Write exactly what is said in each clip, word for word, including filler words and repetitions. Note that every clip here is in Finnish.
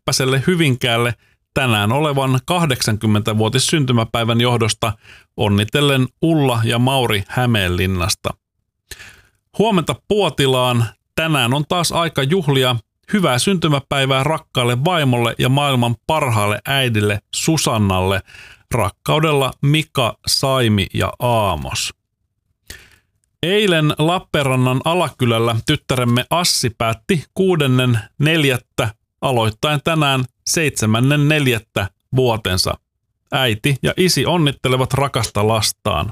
Seppäselle Hyvinkäälle tänään olevan kahdeksankymmenvuotis syntymäpäivän johdosta onnitellen Ulla ja Mauri Hämeenlinnasta. Huomenta Puotilaan. Tänään on taas aika juhlia. Hyvää syntymäpäivää rakkaalle vaimolle ja maailman parhaalle äidille Susannalle. Rakkaudella Mika, Saimi ja Aamos. Eilen Lappeenrannan Alakylällä tyttäremme Assi päätti kuudennen neljättä aloittaen tänään seitsemännen neljättä vuotensa. Äiti ja isi onnittelevat rakasta lastaan.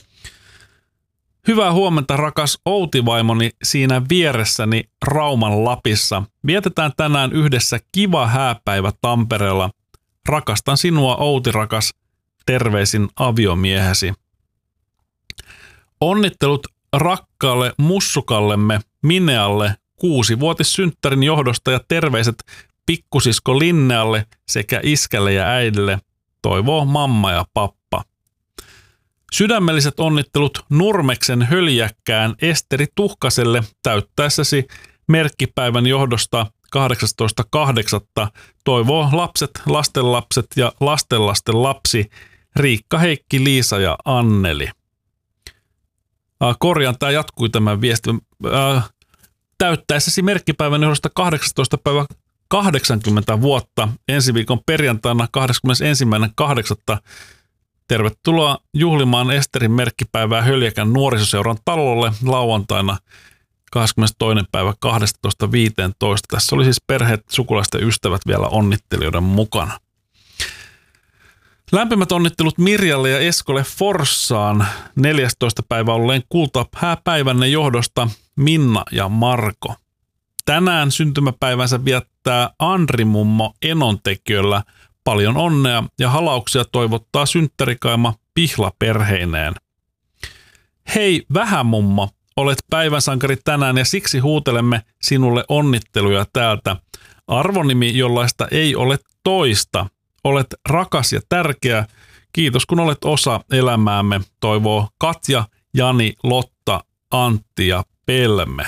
Hyvää huomenta rakas Outi-vaimoni siinä vieressäni Rauman Lapissa. Vietetään tänään yhdessä kiva hääpäivä Tampereella. Rakastan sinua Outi rakas, terveisin aviomiehesi. Onnittelut rakkaalle mussukallemme Minealle kuusivuotissynttärin johdosta ja terveiset pikkusisko Linnealle sekä iskälle ja äidille, toivoo mamma ja pappa. Sydämelliset onnittelut Nurmeksen höljäkkään Esteri Tuhkaselle täyttäessäsi merkkipäivän johdosta kahdeksastoista kahdeksatta toivoo lapset, lastenlapset ja lastenlasten lapsi Riikka, Heikki, Liisa ja Anneli. Äh, korjaan, tämä jatkui tämän viesti. Äh, täyttäessäsi merkkipäivän johdosta kahdeksastoista päivä kahdeksankymmentä vuotta ensi viikon perjantaina kahdeskymmenesensimmäinen kahdeksatta Tervetuloa juhlimaan Esterin merkkipäivää Höljäkän nuorisoseuran talolle lauantaina kahdeskymmenestoinen päivä kahdestoista viisitoista. Tässä oli siis perheet, sukulaiset ja ystävät vielä onnittelijoiden mukana. Lämpimät onnittelut Mirjalle ja Eskolle Forssaan neljästoista päivä olleen kultahääpäivänne johdosta Minna ja Marko. Tänään syntymäpäivänsä viettää Andri-mummo Enontekiöllä. Paljon onnea ja halauksia toivottaa synttärikaima Pihla perheineen. Hei vähämummo, olet päivänsankari tänään ja siksi huutelemme sinulle onnitteluja täältä. Arvonimi, jollaista ei ole toista. Olet rakas ja tärkeä. Kiitos kun olet osa elämäämme, toivoo Katja, Jani, Lotta, Antti ja Pelme.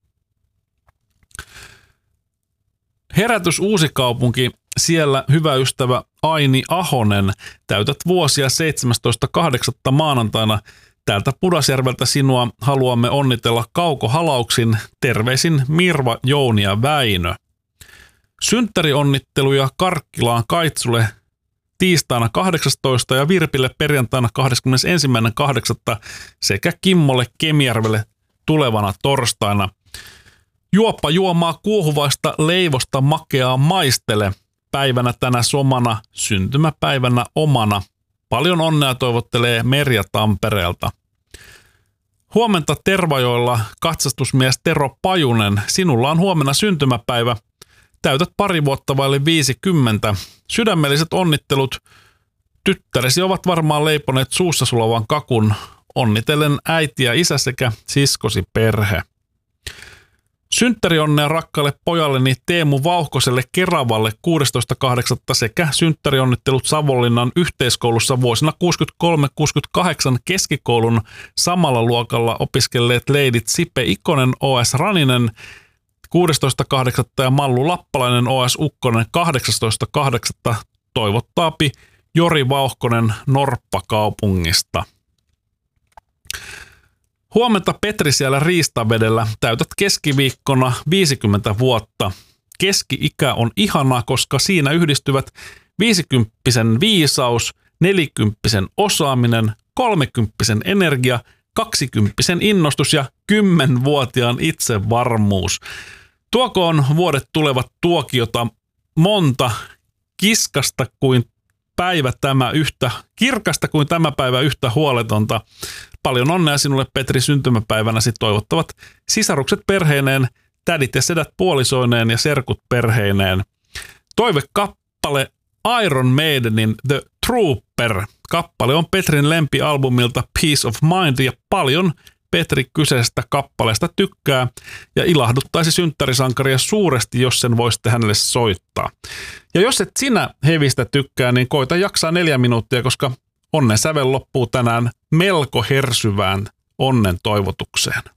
Herätys Uusikaupunki. Siellä hyvä ystävä Aini Ahonen, täytät vuosia seitsemästoista kahdeksatta maanantaina. Täältä Pudasjärveltä sinua haluamme onnitella kaukohalauksin. Terveisin Mirva, Jouni ja Väinö. Synttärionnitteluja Karkkilaan Kaitsulle tiistaina kahdeksastoista ja Virpille perjantaina kahdeskymmenesensimmäinen kahdeksatta sekä Kimmolle Kemijärvelle tulevana torstaina. Juoppa juomaa kuohuvaista leivosta makeaa maistele. Päivänä tänä somana, syntymäpäivänä omana. Paljon onnea toivottelee Merja Tampereelta. Huomenta Tervajoilla katsastusmies Tero Pajunen. Sinulla on huomenna syntymäpäivä. Täytät pari vuotta vaille viisikymmentä. Sydämelliset onnittelut. Tyttäresi ovat varmaan leiponeet suussa sulavan kakun. Onnitellen äiti ja isä sekä siskosi perhe. Synttärionnea rakkaalle pojalleni Teemu Vauhkoselle Keravalle kuudestoista kahdeksatta sekä synttärionnittelut Savonlinnan yhteiskoulussa vuosina kuusikymmentäkolme kuusikymmentäkahdeksan keskikoulun samalla luokalla opiskelleet leidit Sipe Ikonen O S Raninen kuudestoista kahdeksatta ja Mallu Lappalainen O S Ukkonen kahdeksastoista kahdeksatta toivottaapi Jori Vauhkonen Norppakaupungista. Huomenta Petri siellä Riistavedellä. Täytät keskiviikkona viisikymmentä vuotta. Keski-ikä on ihanaa, koska siinä yhdistyvät viisikymppisen viisaus, nelikymppisen osaaminen, kolmekymppisen energia, kaksikymppisen innostus ja kymmenvuotiaan itsevarmuus. Tuokoon vuodet tulevat tuokiota monta kiskasta kuin päivä tämä yhtä, kirkasta kuin tämä päivä yhtä huoletonta. Paljon onnea sinulle Petri syntymäpäivänäsi toivottavat sisarukset perheineen, tädit ja sedät puolisoineen ja serkut perheineen. Toivekappale Iron Maidenin The Trooper. Kappale on Petrin lempialbumilta Peace of Mind ja paljon Petri kyseisestä kappaleesta tykkää ja ilahduttaisi synttärisankaria suuresti, jos sen voisitte hänelle soittaa. Ja jos et sinä hevistä tykkää, niin koita jaksaa neljä minuuttia, koska onnen sävel loppuu tänään melko hersyvään onnen toivotukseen.